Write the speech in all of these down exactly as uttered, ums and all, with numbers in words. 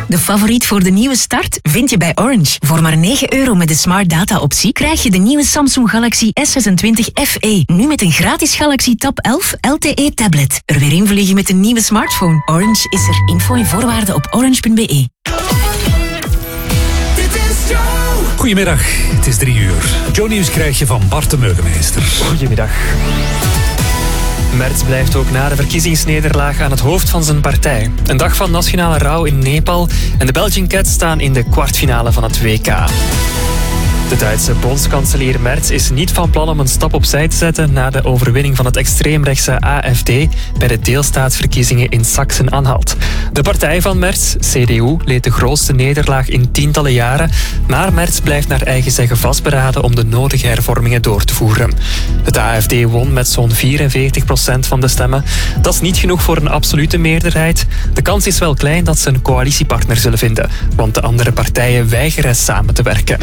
De favoriet voor de nieuwe start vind je bij Orange. Voor maar negen euro met de Smart Data optie krijg je de nieuwe Samsung Galaxy S zesentwintig F E. Nu met een gratis Galaxy Tab elf L T E tablet. Er weer invliegen met een nieuwe smartphone. Orange is er. Info en voorwaarden op orange punt b e. Goedemiddag, het is drie uur. Joe Nieuws krijg je van Bart de Meugemeester. Goedemiddag. Merz blijft ook na de verkiezingsnederlaag aan het hoofd van zijn partij. Een dag van nationale rouw in Nepal en de Belgian Cats staan in de kwartfinale van het W K. De Duitse bondskanselier Merz is niet van plan om een stap opzij te zetten na de overwinning van het extreemrechtse A F D bij de deelstaatsverkiezingen in Sachsen-Anhalt. De partij van Merz, C D U, leed de grootste nederlaag in tientallen jaren, maar Merz blijft naar eigen zeggen vastberaden om de nodige hervormingen door te voeren. Het A F D won met zo'n vierenveertig procent van de stemmen. Dat is niet genoeg voor een absolute meerderheid. De kans is wel klein dat ze een coalitiepartner zullen vinden, want de andere partijen weigeren samen te werken.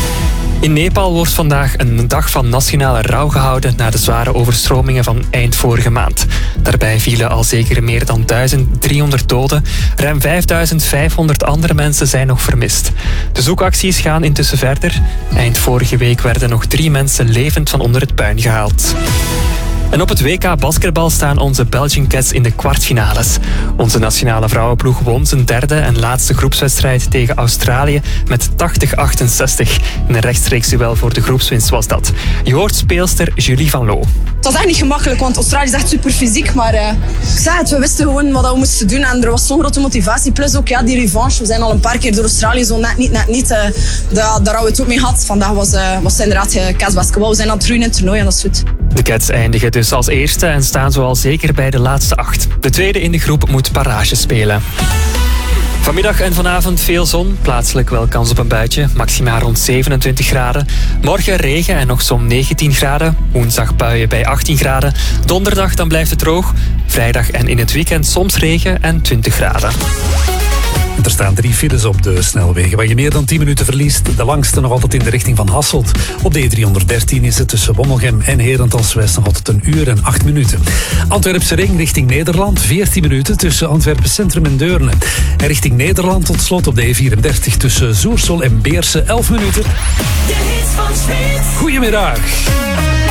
In Nepal wordt vandaag een dag van nationale rouw gehouden na de zware overstromingen van eind vorige maand. Daarbij vielen al zeker meer dan duizend driehonderd doden. Ruim vijfduizend vijfhonderd andere mensen zijn nog vermist. De zoekacties gaan intussen verder. Eind vorige week werden nog drie mensen levend van onder het puin gehaald. En op het W K basketbal staan onze Belgian Cats in de kwartfinales. Onze nationale vrouwenploeg won zijn derde en laatste groepswedstrijd tegen Australië met tachtig achtenzestig. In een rechtstreeks duel voor de groepswinst was dat. Je hoort speelster Julie Van Loo. Het was echt niet gemakkelijk, want Australië is echt super fysiek. Maar uh, ik zei het, we wisten gewoon wat we moesten doen. En er was zo'n grote motivatie. Plus ook ja, die revanche. We zijn al een paar keer door Australië zo net niet, net niet. Uh, daar, daar hadden we het ook mee gehad. Vandaag was, uh, was het inderdaad uh, Cats-basketbal. We zijn aan het groeien in het toernooi en dat is goed. De Cats eindigen dus als eerste en staan zoal zeker bij de laatste acht. De tweede in de groep moet barrage spelen. Vanmiddag en vanavond veel zon, plaatselijk wel kans op een buitje, maximaal rond zevenentwintig graden. Morgen regen en nog zo'n negentien graden. Woensdag buien bij achttien graden. Donderdag dan blijft het droog. Vrijdag en in het weekend soms regen en twintig graden. Er staan drie files op de snelwegen waar je meer dan tien minuten verliest. De langste nog altijd in de richting van Hasselt. Op de E driehonderddertien is het tussen Wommelgem en Herentals-West nog altijd een uur en acht minuten. Antwerpse ring richting Nederland, veertien minuten tussen Antwerpen Centrum en Deurne. En richting Nederland tot slot op de E vierendertig tussen Zoersel en Beersen, elf minuten. Goedemiddag.